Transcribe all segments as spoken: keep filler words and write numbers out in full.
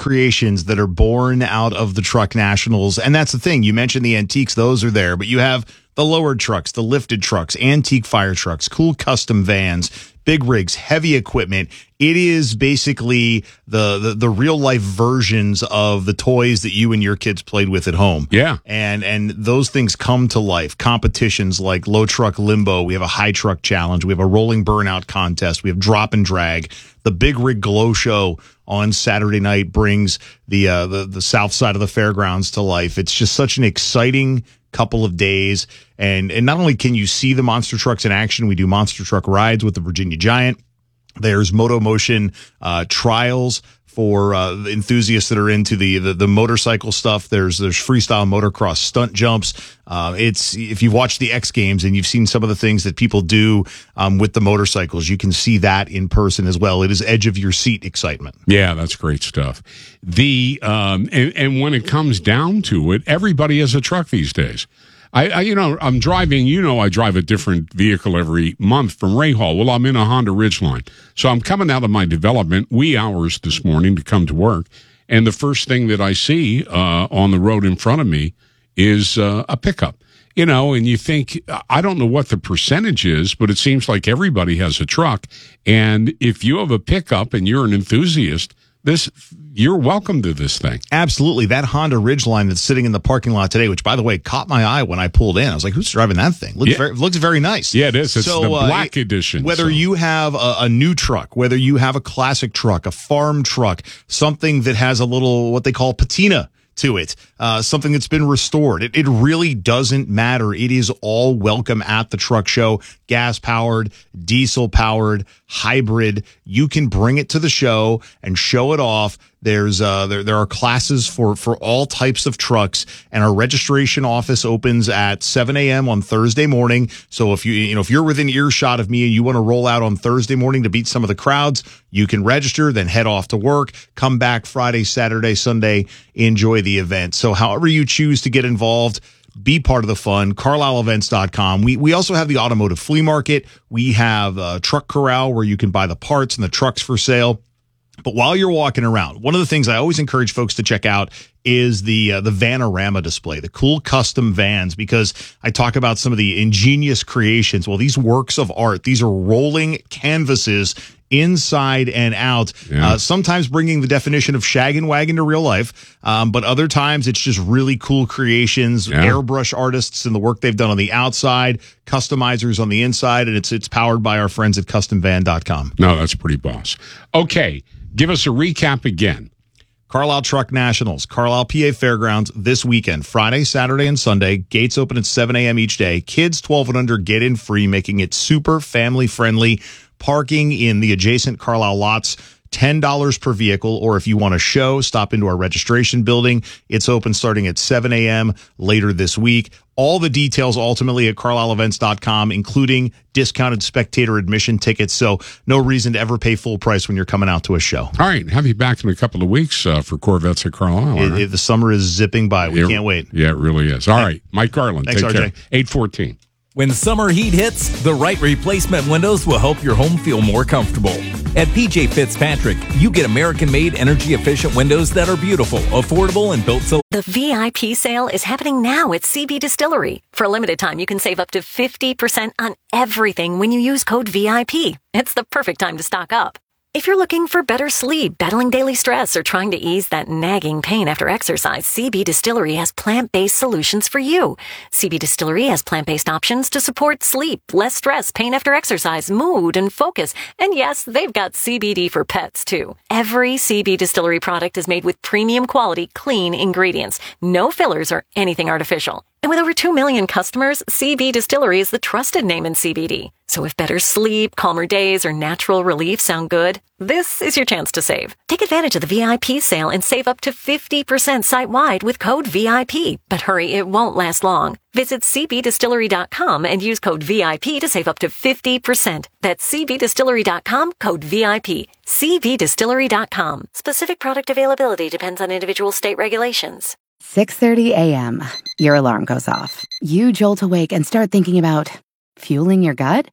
creations that are born out of the Truck Nationals. And that's the thing. You mentioned the antiques. Those are there. But you have the lowered trucks, the lifted trucks, antique fire trucks, cool custom vans, big rigs, heavy equipment. It is basically the, the the real life versions of the toys that you and your kids played with at home. Yeah. And and those things come to life. Competitions like Low Truck Limbo. We have a High Truck Challenge. We have a Rolling Burnout Contest. We have Drop and Drag. The Big Rig Glow Show on Saturday night brings the uh, the the south side of the fairgrounds to life. It's just such an exciting couple of days, and and not only can you see the monster trucks in action, we do monster truck rides with the Virginia Giant. There's Moto Motion uh, trials for uh, enthusiasts that are into the, the the motorcycle stuff. There's there's freestyle motocross stunt jumps. Uh, it's if you've watched the X Games and you've seen some of the things that people do um, with the motorcycles, you can see that in person as well. It is edge of your seat excitement. Yeah, that's great stuff. The um, and, and when it comes down to it, everybody has a truck these days. I, I, you know, I'm driving, you know, I drive a different vehicle every month from Rahal. Well, I'm in a Honda Ridgeline. So I'm coming out of my development wee hours this morning to come to work. And the first thing that I see uh, on the road in front of me is uh, a pickup. You know, and you think, I don't know what the percentage is, but it seems like everybody has a truck. And if you have a pickup and you're an enthusiast, this you're welcome to this thing. Absolutely. That Honda Ridgeline that's sitting in the parking lot today, which, by the way, caught my eye when I pulled in. I was like, who's driving that thing? Looks, yeah. very, looks very nice. Yeah, it is. It's so, the black uh, edition. Whether so. you have a, a new truck, whether you have a classic truck, a farm truck, something that has a little, what they call patina to it, uh, something that's been restored. It, it really doesn't matter. It is all welcome at the truck show. Gas powered, diesel powered, hybrid. You can bring it to the show and show it off. There's uh there there are classes for for all types of trucks, and our registration office opens at seven a.m. on Thursday morning. So if you you know if you're within earshot of me and you want to roll out on Thursday morning to beat some of the crowds, you can register, then head off to work, come back Friday, Saturday, Sunday, enjoy the event. So however you choose to get involved, be part of the fun. Carlisle Events dot com. We we also have the automotive flea market. We have a truck corral where you can buy the parts and the trucks for sale. But while you're walking around, one of the things I always encourage folks to check out is the uh, the Vanorama display, the cool custom vans, because I talk about some of the ingenious creations. Well, these works of art, these are rolling canvases inside and out, yeah. uh, sometimes bringing the definition of shag and wagon to real life, um, but other times it's just really cool creations, yeah. airbrush artists and the work they've done on the outside, customizers on the inside, and it's it's powered by our friends at custom van dot com. No, that's pretty boss. Okay, give us a recap again. Carlisle Truck Nationals, Carlisle, P A Fairgrounds this weekend, Friday, Saturday, and Sunday. Gates open at seven a.m. each day. Kids twelve and under get in free, making it super family-friendly. Parking in the adjacent Carlisle lots, ten dollars per vehicle, or if you want a show, stop into our registration building. It's open starting at seven a.m. later this week. All the details ultimately at Carlisle Events dot com, including discounted spectator admission tickets. So no reason to ever pay full price when you're coming out to a show. All right. Have you back in a couple of weeks uh, for Corvettes at Carlisle. It, right? it, the summer is zipping by. We it, can't wait. Yeah, it really is. All right. Mike Garland. Thanks, take R J. care. eight fourteen. When summer heat hits, the right replacement windows will help your home feel more comfortable. At P J Fitzpatrick, you get American-made, energy-efficient windows that are beautiful, affordable, and built so... The V I P sale is happening now at C B Distillery. For a limited time, you can save up to fifty percent on everything when you use code V I P. It's the perfect time to stock up. If you're looking for better sleep, battling daily stress, or trying to ease that nagging pain after exercise, C B Distillery has plant-based solutions for you. C B Distillery has plant-based options to support sleep, less stress, pain after exercise, mood, and focus. And yes, they've got C B D for pets, too. Every C B Distillery product is made with premium quality, clean ingredients. No fillers or anything artificial. And with over two million customers, C B Distillery is the trusted name in C B D. So if better sleep, calmer days, or natural relief sound good, this is your chance to save. Take advantage of the V I P sale and save up to fifty percent site-wide with code V I P. But hurry, it won't last long. Visit C B Distillery dot com and use code V I P to save up to fifty percent. That's C B Distillery dot com, code V I P. C B Distillery dot com. Specific product availability depends on individual state regulations. six thirty a.m. Your alarm goes off. You jolt awake and start thinking about fueling your gut?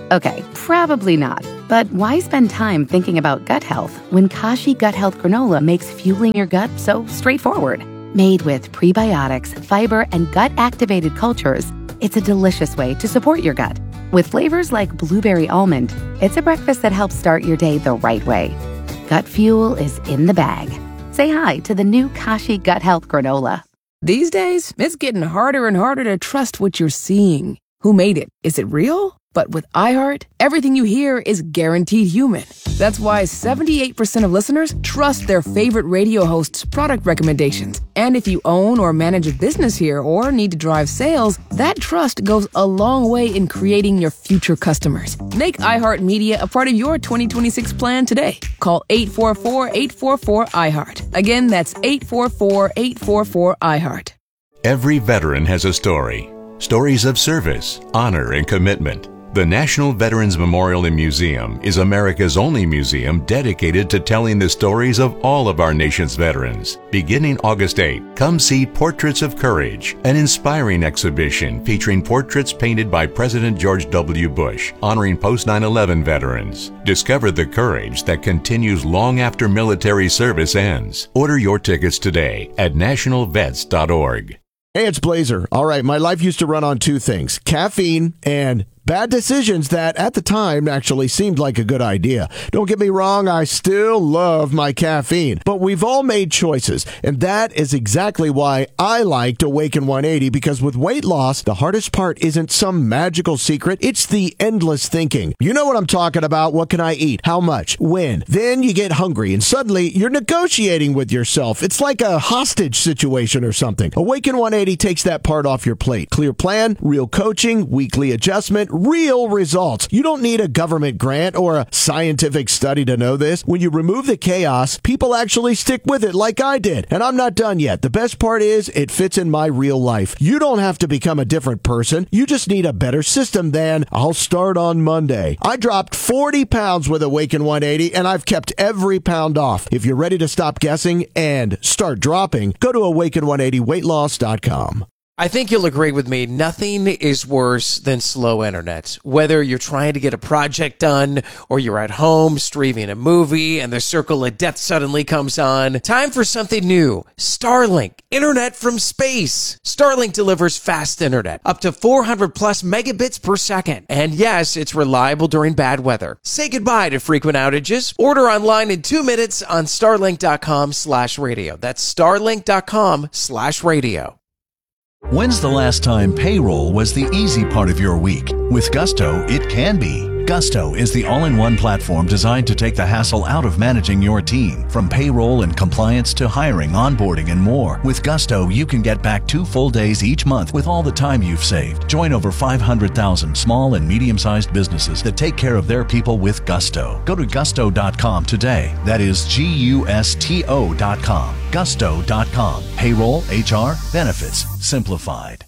Okay, probably not. But why spend time thinking about gut health when Kashi Gut Health Granola makes fueling your gut so straightforward? Made with prebiotics, fiber, and gut-activated cultures, it's a delicious way to support your gut. With flavors like blueberry almond, it's a breakfast that helps start your day the right way. Gut fuel is in the bag. Say hi to the new Kashi Gut Health Granola. These days, it's getting harder and harder to trust what you're seeing. Who made it? Is it real? But with iHeart, everything you hear is guaranteed human. That's why seventy-eight percent of listeners trust their favorite radio hosts' product recommendations. And if you own or manage a business here or need to drive sales, that trust goes a long way in creating your future customers. Make iHeartMedia a part of your twenty twenty-six plan today. Call eight four four, eight four four, iHeart. Again, that's eight four four, eight four four, iHeart. Every veteran has a story. Stories of service, honor, and commitment. The National Veterans Memorial and Museum is America's only museum dedicated to telling the stories of all of our nation's veterans. Beginning August eighth, come see Portraits of Courage, an inspiring exhibition featuring portraits painted by President George W. Bush, honoring post nine eleven veterans. Discover the courage that continues long after military service ends. Order your tickets today at national vets dot org. Hey, it's Blazer. All right, my life used to run on two things, caffeine and bad decisions that at the time actually seemed like a good idea. Don't get me wrong, I still love my caffeine, but we've all made choices, and that is exactly why I liked Awaken one eighty, because with weight loss, the hardest part isn't some magical secret, it's the endless thinking. You know what I'm talking about. What can I eat? How much? When? Then you get hungry, and suddenly you're negotiating with yourself. It's like a hostage situation or something. Awaken one eighty takes that part off your plate. Clear plan, real coaching, weekly adjustment, real results. You don't need a government grant or a scientific study to know this. When you remove the chaos, people actually stick with it like I did. And I'm not done yet. The best part is it fits in my real life. You don't have to become a different person. You just need a better system than I'll start on Monday. I dropped forty pounds with Awaken one eighty, and I've kept every pound off. If you're ready to stop guessing and start dropping, go to awaken one eighty weight loss dot com. I think you'll agree with me. Nothing is worse than slow internet. Whether you're trying to get a project done or you're at home streaming a movie and the circle of death suddenly comes on. Time for something new. Starlink. Internet from space. Starlink delivers fast internet. Up to four hundred plus megabits per second. And yes, it's reliable during bad weather. Say goodbye to frequent outages. Order online in two minutes on starlink dot com slash radio. That's starlink dot com slash radio. When's the last time payroll was the easy part of your week? With Gusto, it can be. Gusto is the all-in-one platform designed to take the hassle out of managing your team. From payroll and compliance to hiring, onboarding, and more. With Gusto, you can get back two full days each month with all the time you've saved. Join over five hundred thousand small and medium-sized businesses that take care of their people with Gusto. Go to gusto dot com today. That is G U S T O dot com. gusto dot com. Payroll, H R, benefits, simplified.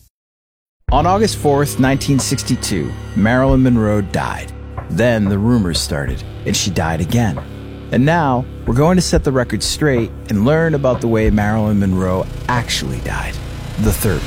On August fourth, nineteen sixty-two, Marilyn Monroe died. Then the rumors started, and she died again. And now, we're going to set the record straight and learn about the way Marilyn Monroe actually died. The third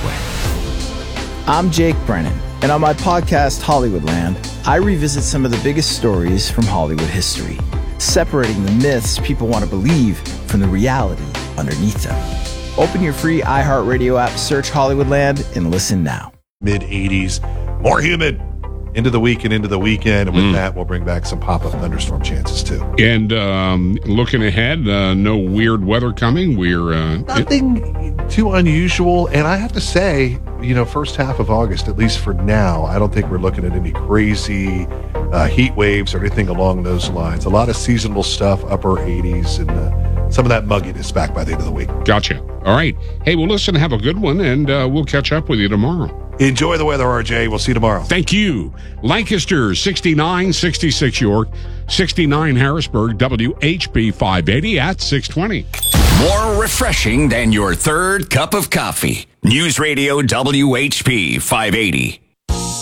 way. I'm Jake Brennan, and on my podcast, Hollywoodland, I revisit some of the biggest stories from Hollywood history, separating the myths people want to believe from the reality underneath them. Open your free iHeartRadio app, search Hollywoodland, and listen now. mid eighties, more humid into the week and into the weekend. And with mm. that, we'll bring back some pop-up thunderstorm chances, too. And um, looking ahead, uh, no weird weather coming. We're uh, Nothing it- too unusual. And I have to say, you know, first half of August, at least for now, I don't think we're looking at any crazy uh, heat waves or anything along those lines. A lot of seasonal stuff, upper eighties, and uh, some of that mugginess back by the end of the week. Gotcha. All right. Hey, well, listen, have a good one, and uh, we'll catch up with you tomorrow. Enjoy the weather, R J. We'll see you tomorrow. Thank you. Lancaster, sixty-nine, sixty-six York, sixty-nine Harrisburg, W H P five eighty at six twenty. More refreshing than your third cup of coffee. News Radio W H P five eighty.